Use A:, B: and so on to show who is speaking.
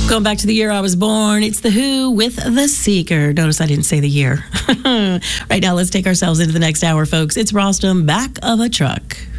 A: Going back to the year I was born, it's The Who with The Seeker. Notice I didn't say the year. Right now, let's take ourselves into the next hour, folks. It's Rostam, Back of a Truck.